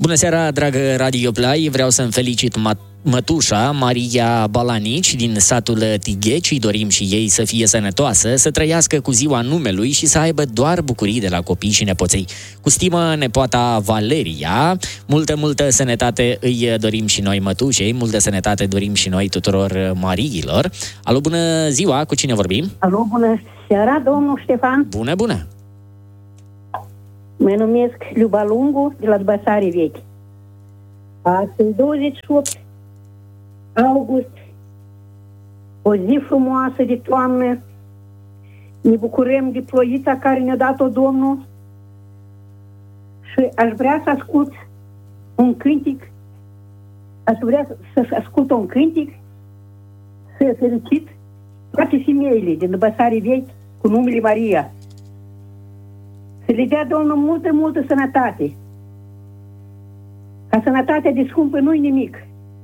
Bună seara, dragă Radio Play! Vreau să-mi felicit mătușa Maria Balanici din satul Tigheci. Dorim și ei să fie sănătoasă, să trăiască cu ziua numelui și să aibă doar bucurii de la copii și nepoței. Cu stimă, nepoata Valeria. Multă sănătate îi dorim și noi mătușei, multă sănătate dorim și noi tuturor Mariilor. Alo, bună ziua! Cu cine vorbim? Alo, bună seara, domnul Ștefan! Bună! Mă numesc Luba Lungu, de la Dubăsare Vechi. Astăzi, 28 august, o zi frumoasă de toamnă, ne bucurăm de ploița care ne-a dat-o Domnul și aș vrea să ascult un cântic, un cântic, să felicit toate femeile din Dubăsare Vechi cu numele Maria. Să le dea Domnul multă sănătate. Ca sănătatea de scumpă nu-i nimic.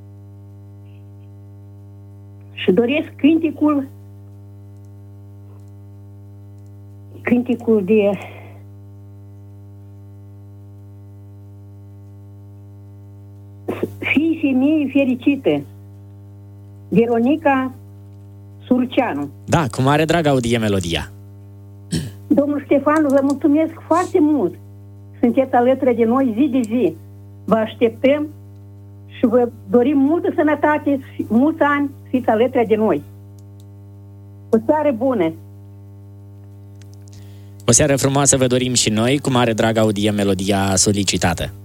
Și doresc cânticul de Fii femeie fericită, Veronica Surceanu. Da, cu mare drag audie melodia. Domnul Ștefan, vă mulțumesc foarte mult. Sunteți alături de noi zi de zi. Vă așteptăm și vă dorim multă sănătate și mulți ani fiți alături de noi. O seară bună! O seară frumoasă vă dorim și noi, cu mare drag audiem melodia solicitată.